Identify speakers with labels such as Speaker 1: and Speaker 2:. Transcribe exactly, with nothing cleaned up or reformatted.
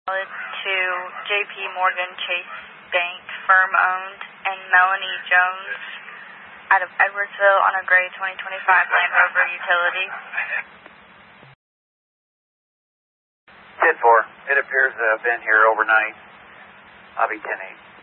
Speaker 1: To J P Morgan Chase Bank, firm owned, and Melanie Jones out of Edwardsville on a gray twenty twenty-five Land Rover utility.
Speaker 2: ten four, it appears to have been here overnight. I'll be ten eight.